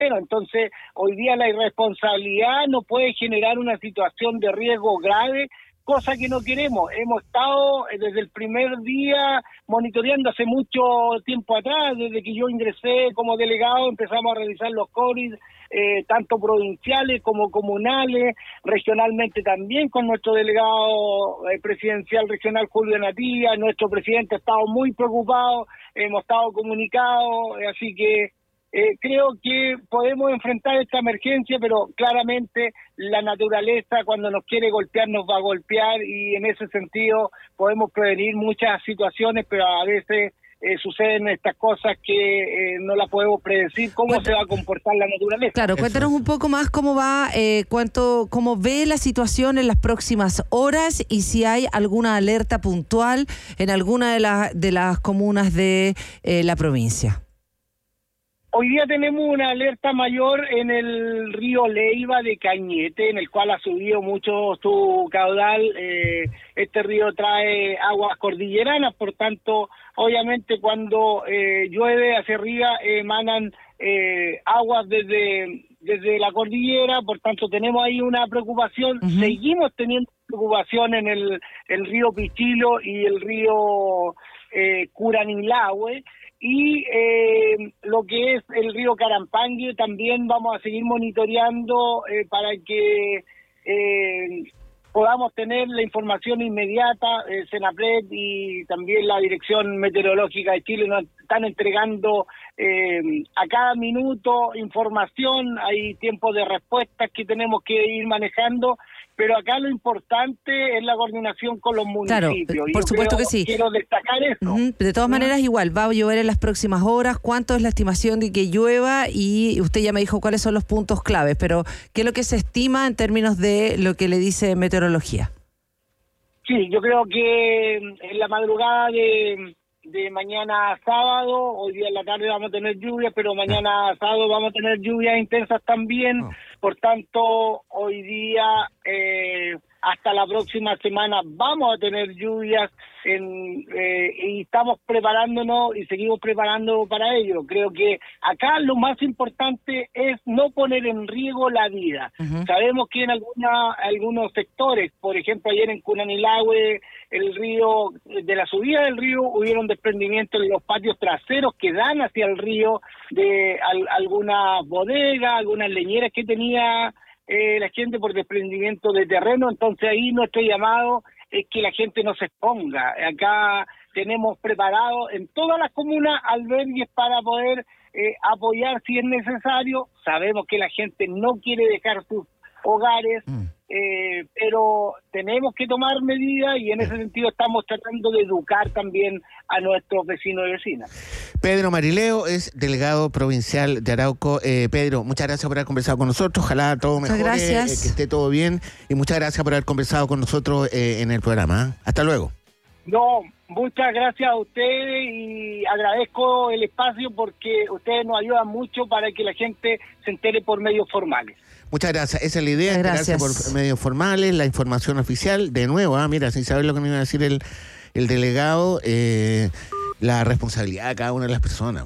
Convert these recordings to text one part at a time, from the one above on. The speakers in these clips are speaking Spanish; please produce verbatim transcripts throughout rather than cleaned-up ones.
Entonces, hoy día la irresponsabilidad no puede generar una situación de riesgo grave, cosa que no queremos. Hemos estado desde el primer día monitoreando hace mucho tiempo atrás, desde que yo ingresé como delegado, empezamos a realizar los COVID, eh, tanto provinciales como comunales, regionalmente también con nuestro delegado eh, presidencial regional Julio Natilla. Nuestro presidente ha estado muy preocupado, hemos estado comunicados, eh, así que Eh, creo que podemos enfrentar esta emergencia, pero claramente la naturaleza cuando nos quiere golpear nos va a golpear, y en ese sentido podemos prevenir muchas situaciones, pero a veces eh, suceden estas cosas que eh, no las podemos predecir cómo Cuéntanos. se va a comportar la naturaleza. Claro, cuéntanos un poco más cómo va, eh, cuánto, cómo ve la situación en las próximas horas y si hay alguna alerta puntual en alguna de las de las comunas de eh, la provincia. Hoy día tenemos una alerta mayor en el río Leiva de Cañete, en el cual ha subido mucho su caudal. Eh, este río trae aguas cordilleranas, por tanto, obviamente cuando eh, llueve hacia arriba emanan eh, aguas desde, desde la cordillera, por tanto tenemos ahí una preocupación. Uh-huh. Seguimos teniendo preocupación en el, el río Pichilo y el río eh, Curanilahue. Y eh, lo que es el río Carampangue también vamos a seguir monitoreando eh, para que eh, podamos tener la información inmediata. eh, Senapred y también la Dirección Meteorológica de Chile nos están entregando eh, a cada minuto información. Hay tiempos de respuestas que tenemos que ir manejando, pero acá lo importante es la coordinación con los municipios. Claro, por supuesto creo, que sí. Quiero destacar eso. Uh-huh. De todas maneras, igual, va a llover en las próximas horas. ¿Cuánto es la estimación de que llueva? Y usted ya me dijo cuáles son los puntos claves, pero ¿qué es lo que se estima en términos de lo que le dice meteorología? Sí, yo creo que en la madrugada de, de mañana sábado, hoy día en la tarde vamos a tener lluvias, pero mañana sábado vamos a tener lluvias intensas también. Oh. Por tanto, hoy día eh, hasta la próxima semana vamos a tener lluvias en, eh, y estamos preparándonos y seguimos preparando para ello. Creo que acá lo más importante es no poner en riesgo la vida. Uh-huh. Sabemos que en alguna, algunos sectores, por ejemplo ayer en Curanilahue, el río, de la subida del río hubieron desprendimientos en los patios traseros que dan hacia el río de al, algunas bodegas, algunas leñeras que tenía eh, la gente por desprendimiento de terreno. Entonces ahí nuestro llamado es que la gente no se exponga. Acá tenemos preparado en todas las comunas albergues para poder eh, apoyar si es necesario. Sabemos que la gente no quiere dejar sus hogares, mm. eh, pero tenemos que tomar medidas y en ese sentido estamos tratando de educar también a nuestros vecinos y vecinas. Pedro Marileo es delegado provincial de Arauco. Eh, Pedro, muchas gracias por haber conversado con nosotros. Ojalá todo mejore, eh, que esté todo bien, y muchas gracias por haber conversado con nosotros eh, en el programa. ¿eh? Hasta luego. No, muchas gracias a ustedes y agradezco el espacio porque ustedes nos ayudan mucho para que la gente se entere por medios formales. Muchas gracias. Esa es la idea, enterarse por medios formales, la información oficial. De nuevo, ah, mira, sin saber lo que me iba a decir el, el delegado, eh, la responsabilidad de cada una de las personas.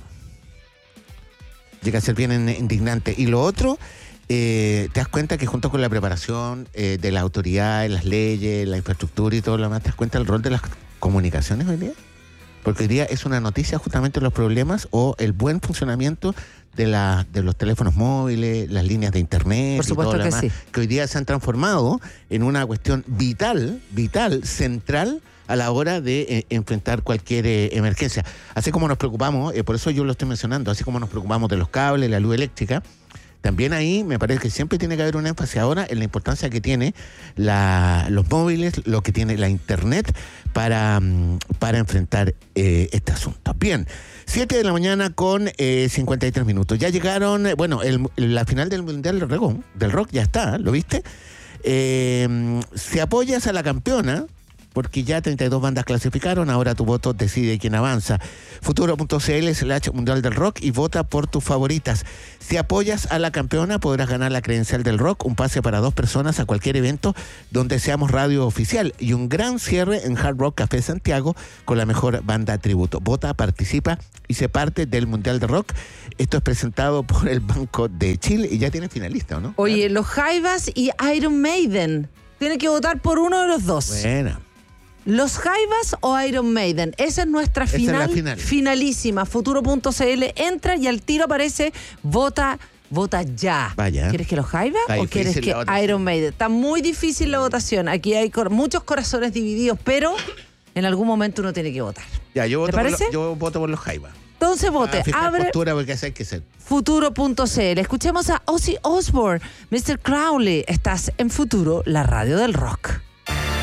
Llega a ser bien indignante. Y lo otro, eh, te das cuenta que junto con la preparación eh, de las autoridades, las leyes, la infraestructura y todo lo demás, ¿te das cuenta del rol de las comunicaciones hoy día? Porque hoy día es una noticia justamente los problemas o el buen funcionamiento de la de los teléfonos móviles, las líneas de internet. Por supuesto y todo que lo demás, sí. Que hoy día se han transformado en una cuestión vital, vital, central a la hora de eh, enfrentar cualquier eh, emergencia. Así como nos preocupamos, eh, por eso yo lo estoy mencionando, así como nos preocupamos de los cables, la luz eléctrica, también ahí me parece que siempre tiene que haber un énfasis ahora en la importancia que tiene la, los móviles, lo que tiene la internet para, para enfrentar eh, este asunto. Bien, siete de la mañana con eh, cincuenta y tres minutos. Ya llegaron, bueno, el, la final del Mundial del Rock, del rock ya está, ¿lo viste? Eh, si apoyas a la campeona, porque ya treinta y dos bandas clasificaron, ahora tu voto decide quién avanza. Futuro.cl slash Mundial del Rock y vota por tus favoritas. Si apoyas a la campeona, podrás ganar la credencial del rock, un pase para dos personas a cualquier evento donde seamos radio oficial y un gran cierre en Hard Rock Café Santiago con la mejor banda tributo. Vota, participa y se parte del Mundial del Rock. Esto es presentado por el Banco de Chile y ya tiene finalista, ¿o no? Oye, los Jaivas y Iron Maiden. Tienen que votar por uno de los dos. Buena. ¿Los Jaivas o Iron Maiden? Esa es nuestra final, es la final. finalísima. Futuro.cl entra y al tiro aparece vota, vota ya. Vaya. ¿Quieres que los Jaivas o quieres que Iron Maiden? Está muy difícil la votación. Aquí hay cor- muchos corazones divididos, pero en algún momento uno tiene que votar. Ya, yo voto, ¿Te parece? Por, lo, yo voto por los Jaivas. Entonces vote. Ah, Abre postura porque así hay que ser. Futuro.cl. Escuchemos a Ozzy Osbourne, mister Crowley. Estás en Futuro, la radio del rock.